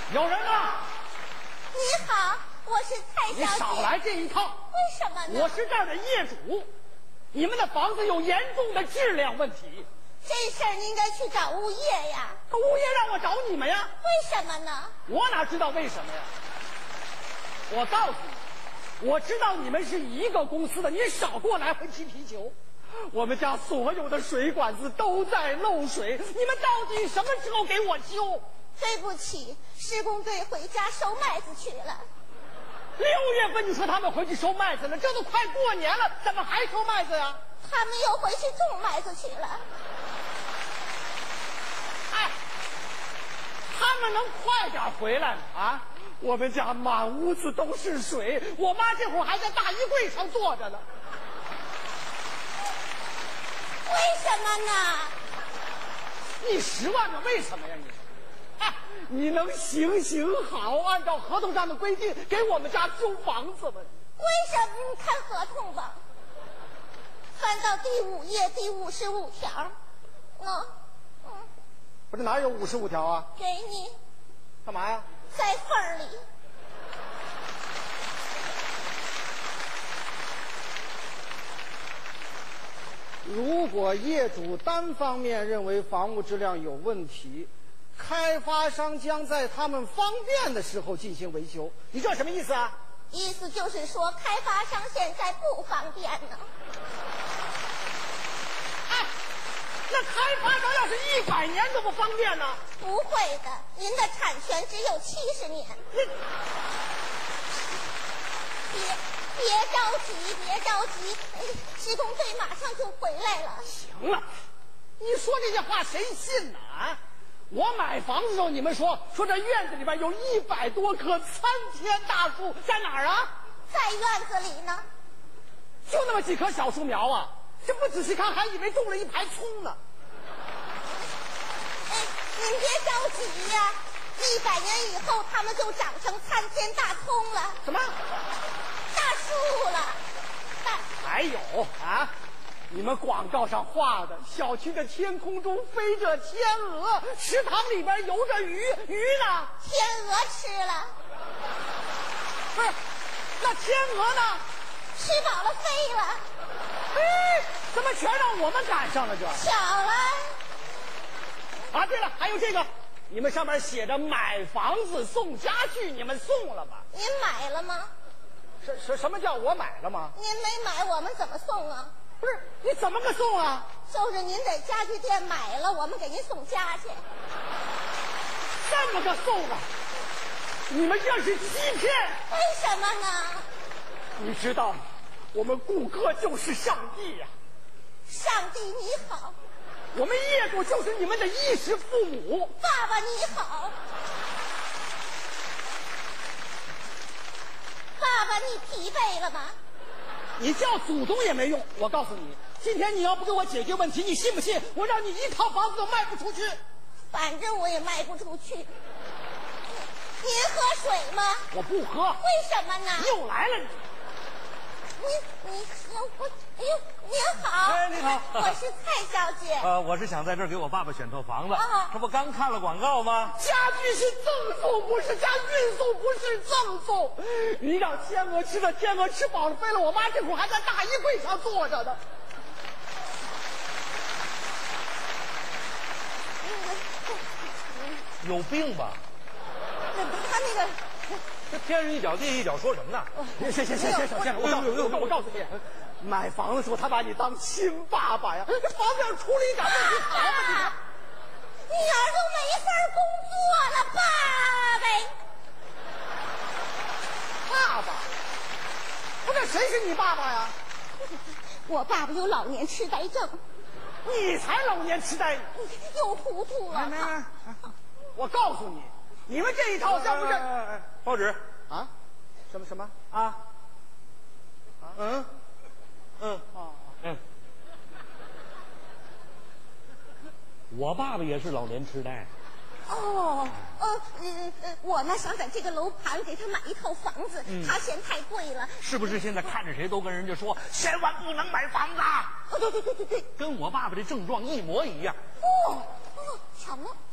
有人吗？ 你好，我是蔡小姐。 你少来这一套！ 为什么呢？ 我是这儿的业主，你们的房子有严重的质量问题。 这事儿你应该去找物业呀。 可物业让我找你们呀？ 为什么呢？ 我哪知道为什么呀？我告诉你，我知道你们是一个公司的，你少给我来回踢皮球。我们家所有的水管子都在漏水，你们到底什么时候给我修？ 对不起，施工队回家收麦子去了。 6月份你说他们回去收麦子了，这都快过年了，怎么还收麦子呀？ 他们又回去种麦子去了。 哎，他们能快点回来吗？啊！我们家满屋子都是水，我妈这会儿还在大衣柜上坐着呢。 为什么呢？ 你10万个为什么呀你？哎，你能行好，按照合同上的规定给我们家修房子吗？ 为什么？你看合同吧，翻到第5页第55条。 不是哪有55条啊？ 给你。 干嘛呀？ 在缝里。 如果业主单方面认为房屋质量有问题，开发商将在他们方便的时候进行维修。你这什么意思啊？ 意思就是说，开发商现在不方便呢。 哎，那开发商要是100年都不方便呢？ 不会的，您的产权只有70年。别着急，别着急，施工队马上就回来了。 行了，你说这些话谁信呢？啊！我买房子的时候，你们说这院子里边有100多棵参天大树，在哪儿啊？ 在院子里呢。 就那么几棵小树苗啊！这不仔细看，还以为种了一排葱呢。 您别着急呀，100年以后，它们就长成参天大葱了。 什么？ 大树了。 还有啊，你们广告上画的小区的天空中飞着天鹅，池塘里边游着鱼，鱼呢？ 天鹅吃了。 不是，那天鹅呢？ 吃饱了飞了。 哎，怎么全让我们赶上了这？ 巧了。 啊，对了，还有这个，你们上面写着买房子送家具，你们送了吧？ 您买了吗？ 什么叫我买了吗？ 您没买，我们怎么送啊？ 不是，你怎么个送啊？ 就是您在家具店买了，我们给您送家去。 这么个送啊？你们这是欺骗！ 为什么呢？ 你知道，我们顾客就是上帝呀！ 上帝你好。 我们业主就是你们的衣食父母。 爸爸你好。爸爸，你疲惫了吗？ 你叫祖宗也没用。我告诉你，今天你要不给我解决问题，你信不信我让你一套房子都卖不出去？ 反正我也卖不出去。您喝水吗？ 我不喝。 为什么呢？ 又来了你我，哎呦，您好。 哎，你好， 我是蔡小姐。 我是想在这儿给我爸爸选套房子。 啊， 这不刚看了广告吗？ 家具是赠送，不是加运送，不是赠送。你让天鹅吃的，天鹅吃饱了飞了，我妈这会儿还在大衣柜上坐着呢。 有病吧？ 他那个。 这天上一脚地一脚，说什么呢？ 行，我告诉你，买房的时候他把你当亲爸爸呀，这房子要出了一点问题，好吧你女儿都没法工作了， 爸爸，不是谁是你爸爸呀？ 我爸爸有老年痴呆症。 你才老年痴呆， 又糊涂了。 我告诉你，你们这一套像不是？ 报纸啊？什么啊？我爸爸也是老年痴呆。 我呢想在这个楼盘给他买一套房子，他嫌太贵了。 是不是现在看着谁都跟人家说千万不能买房子？ 对， 跟我爸爸这症状一模一样。 巧了。